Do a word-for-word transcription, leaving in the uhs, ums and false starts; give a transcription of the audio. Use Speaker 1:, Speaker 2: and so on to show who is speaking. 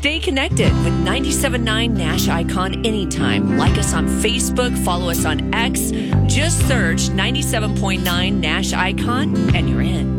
Speaker 1: Stay connected with ninety-seven point nine Nash Icon anytime. Like us on Facebook, follow us on X. Just search ninety-seven point nine Nash Icon and you're in.